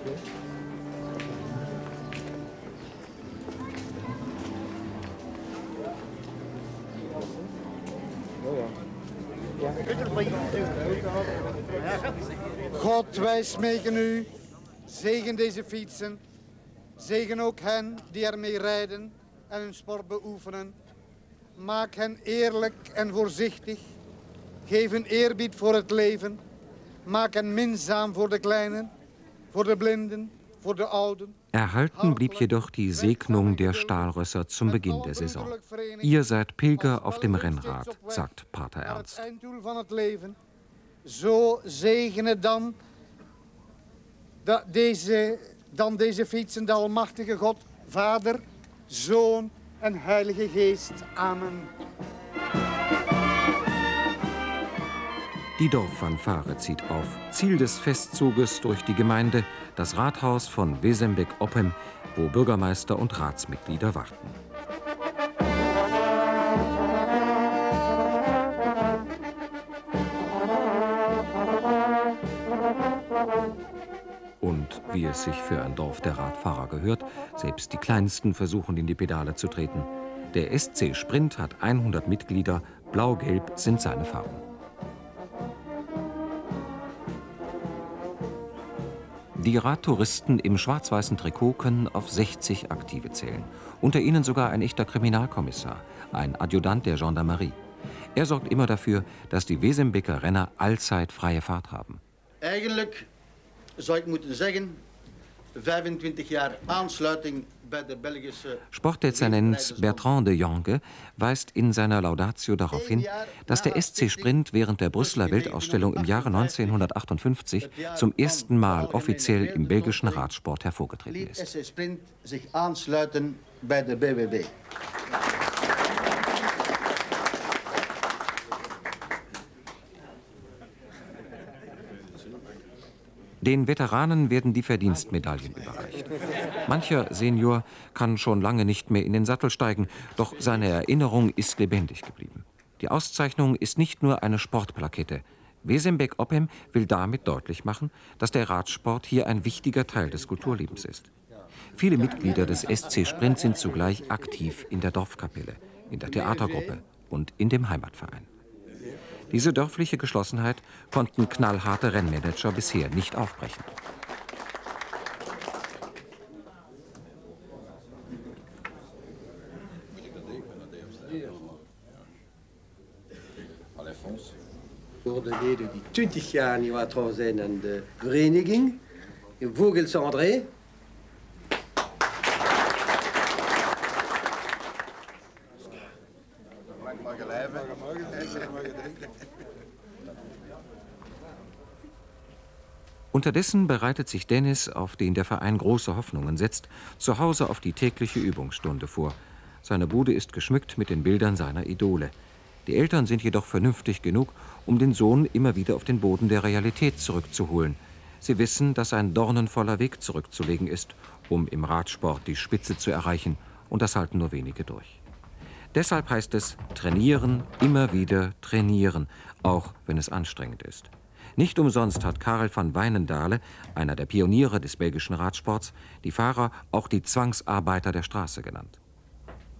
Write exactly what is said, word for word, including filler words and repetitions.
God, wij smeken u, zegen deze fietsen, zegen ook hen die ermee rijden en hun sport beoefenen. Maak hen eerlijk en voorzichtig, geef hun eerbied voor het leven, maak hen minzaam voor de Kleinen, voor de Blinden, voor de Ouden. Erhalten blieb jedoch die Segnung der Stahlrösser zum Beginn der Saison. Ihr seid Pilger auf dem Rennrad, sagt Pater Ernst. Zo zegene dan, da, deze, dan deze fietsen de Almachtige God, Vader, Zoon en Heilige Geest. Amen. Die Dorffanfare zieht auf. Ziel des Festzuges durch die Gemeinde, das Rathaus von Wesembeek-Oppem, wo Bürgermeister und Ratsmitglieder warten. Und wie es sich für ein Dorf der Radfahrer gehört, selbst die Kleinsten versuchen in die Pedale zu treten. Der S C Sprint hat hundert Mitglieder, blau-gelb sind seine Farben. Die Radtouristen im schwarz-weißen Trikot können auf sechzig Aktive zählen. Unter ihnen sogar ein echter Kriminalkommissar, ein Adjutant der Gendarmerie. Er sorgt immer dafür, dass die Wesembeker Renner allzeit freie Fahrt haben. Eigentlich zou ik moeten zeggen, vijfentwintig jaar aansluiting bij de Belgische... Sportdezernent Bertrand de Jonge weist in seiner Laudatio darauf hin, dass der S C Sprint während der Brüsseler Weltausstellung im Jahre neunzehnhundertachtundfünfzig zum ersten Mal offiziell im belgischen Radsport hervorgetreten ist. S C Sprint sich aansluiten bij de B W B. Den Veteranen werden die Verdienstmedaillen überreicht. Mancher Senior kann schon lange nicht mehr in den Sattel steigen, doch seine Erinnerung ist lebendig geblieben. Die Auszeichnung ist nicht nur eine Sportplakette. Wesembeek-Oppem will damit deutlich machen, dass der Radsport hier ein wichtiger Teil des Kulturlebens ist. Viele Mitglieder des S C Sprint sind zugleich aktiv in der Dorfkapelle, in der Theatergruppe und in dem Heimatverein. Diese dörfliche Geschlossenheit konnten knallharte Rennmanager bisher nicht aufbrechen. Voor degenen die twintig jaar niet wat trouw zijn aan de vereniging, in Vogels-André. Unterdessen bereitet sich Dennis, auf den der Verein große Hoffnungen setzt, zu Hause auf die tägliche Übungsstunde vor. Seine Bude ist geschmückt mit den Bildern seiner Idole. Die Eltern sind jedoch vernünftig genug, um den Sohn immer wieder auf den Boden der Realität zurückzuholen. Sie wissen, dass ein dornenvoller Weg zurückzulegen ist, um im Radsport die Spitze zu erreichen, und das halten nur wenige durch. Deshalb heißt es trainieren, immer wieder trainieren, auch wenn es anstrengend ist. Nicht umsonst hat Karel van Wijnendale, einer der Pioniere des belgischen Radsports, die Fahrer auch die Zwangsarbeiter der Straße genannt.